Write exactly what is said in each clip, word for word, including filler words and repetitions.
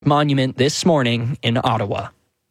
Monument this morning in Ottawa.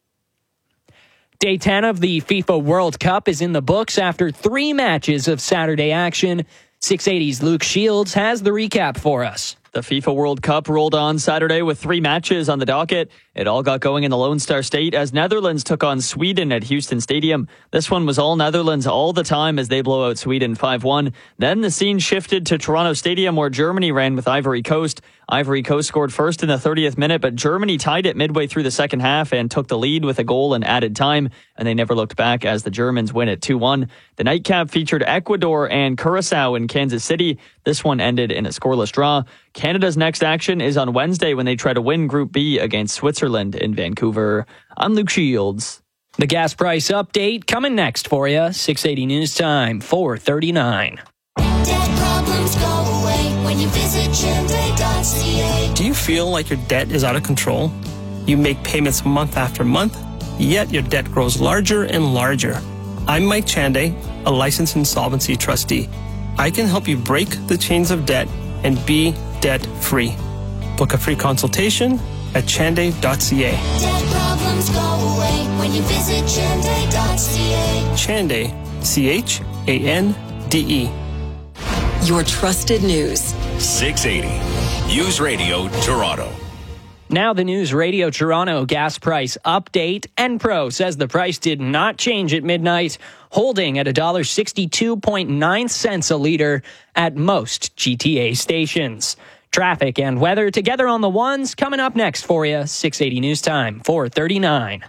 Day ten of the FIFA World Cup is in the books after three matches of Saturday action. six eighty's Luke Shields has the recap for us. The FIFA World Cup rolled on Saturday with three matches on the docket. It all got going in the Lone Star State as Netherlands took on Sweden at Houston Stadium. This one was all Netherlands all the time as they blow out Sweden five one. Then the scene shifted to Toronto Stadium where Germany ran with Ivory Coast. Ivory Coast scored first in the thirtieth minute, but Germany tied it midway through the second half and took the lead with a goal in added time, and they never looked back as the Germans win at two one. The nightcap featured Ecuador and Curacao in Kansas City. This one ended in a scoreless draw. Canada's next action is on Wednesday when they try to win Group B against Switzerland in Vancouver. I'm Luke Shields. The gas price update coming next for you. six eighty News Time, four thirty-nine. Debt problems go away when you visit Chande dot c a. Do you feel like your debt is out of control? You make payments month after month, yet your debt grows larger and larger. I'm Mike Chande, a licensed insolvency trustee. I can help you break the chains of debt and be debt-free. Book a free consultation at Chande dot c a. Debt problems go away when you visit Chande dot c a. Chande, C H A N D E. Your trusted news. six eighty News Radio Toronto. Now the News Radio Toronto gas price update. Enpro says the price did not change at midnight, holding at one dollar sixty-two point nine cents a litre at most G T A stations. Traffic and weather together on the ones coming up next for you. six eighty News Time, four thirty-nine.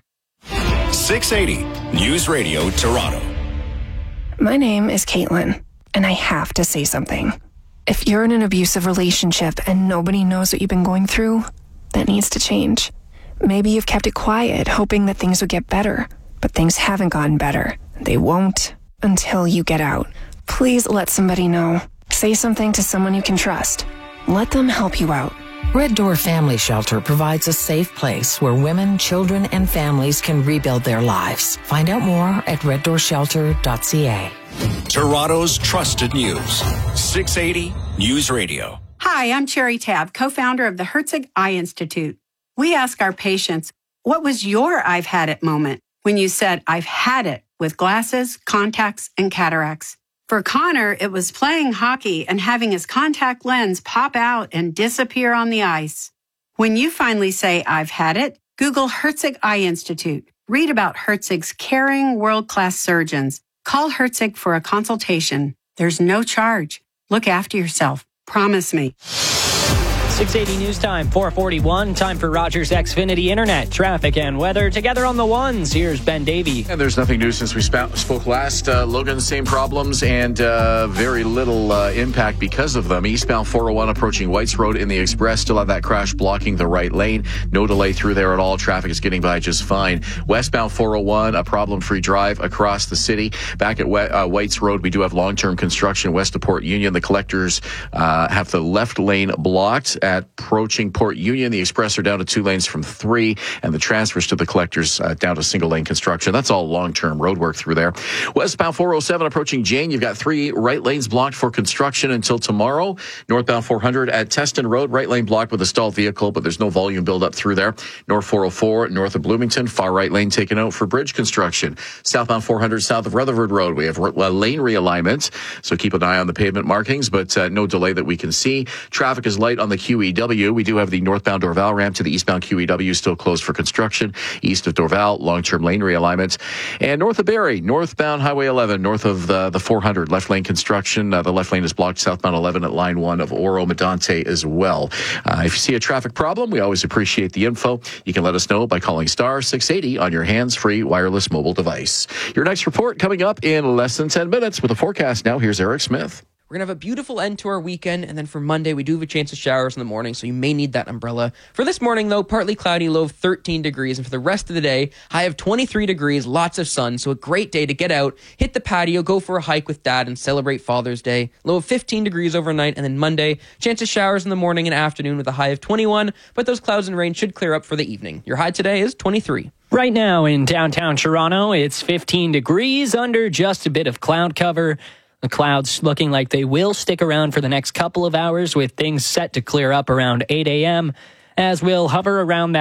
six eighty News Radio Toronto. My name is Caitlin, and I have to say something. If you're in an abusive relationship and nobody knows what you've been going through, that needs to change. Maybe you've kept it quiet, hoping that things would get better, but things haven't gotten better. They won't until you get out. Please let somebody know. Say something to someone you can trust. Let them help you out. Red Door Family Shelter provides a safe place where women, children, and families can rebuild their lives. Find out more at red door shelter dot c a. Toronto's trusted news. six eighty News Radio. Hi, I'm Cherry Tabb, co-founder of the Herzig Eye Institute. We ask our patients, what was your I've had it moment when you said, I've had it with glasses, contacts, and cataracts? For Connor, it was playing hockey and having his contact lens pop out and disappear on the ice. When you finally say, I've had it, Google Herzig Eye Institute. Read about Herzig's caring, world-class surgeons. Call Herzig for a consultation. There's no charge. Look after yourself. Promise me. six eighty News Time, four forty-one. Time for Rogers Xfinity Internet, traffic and weather together on the ones. Here's Ben Davey. And there's nothing new since we sp- spoke last. Uh, Logan, same problems and uh, very little uh, impact because of them. Eastbound four oh one approaching Whites Road in the Express. Still have that crash blocking the right lane. No delay through there at all. Traffic is getting by just fine. Westbound four oh one, a problem-free drive across the city. Back at we- uh, Whites Road, we do have long-term construction west of Port Union. The collectors uh, have the left lane blocked at approaching Port Union. The express are down to two lanes from three, and the transfers to the collectors uh, down to single lane construction. That's all long-term road work through there. Westbound four oh seven approaching Jane. You've got three right lanes blocked for construction until tomorrow. Northbound four hundred at Teston Road, right lane blocked with a stalled vehicle, but there's no volume buildup through there. North four oh four, north of Bloomington, far right lane taken out for bridge construction. Southbound four hundred south of Rutherford Road, we have a lane realignment, so keep an eye on the pavement markings, but uh, no delay that we can see. Traffic is light on the Q E W. We do have the northbound Dorval ramp to the eastbound Q E W still closed for construction. East of Dorval, long-term lane realignment. And north of Barrie, northbound Highway eleven, north of the, the four hundred, left lane construction. Uh, the left lane is blocked southbound eleven at line one of Oro Medante as well. Uh, if you see a traffic problem, we always appreciate the info. You can let us know by calling star six eighty on your hands-free wireless mobile device. Your next report coming up in less than ten minutes with a forecast. Now, here's Eric Smith. We're going to have a beautiful end to our weekend, and then for Monday, we do have a chance of showers in the morning, so you may need that umbrella. For this morning, though, partly cloudy, low of thirteen degrees, and for the rest of the day, high of twenty-three degrees, lots of sun, so a great day to get out, hit the patio, go for a hike with Dad, and celebrate Father's Day. Low of fifteen degrees overnight, and then Monday, chance of showers in the morning and afternoon with a high of twenty-one, but those clouds and rain should clear up for the evening. Your high today is twenty-three. Right now in downtown Toronto, it's fifteen degrees under just a bit of cloud cover. The clouds looking like they will stick around for the next couple of hours with things set to clear up around eight a.m. as we'll hover around that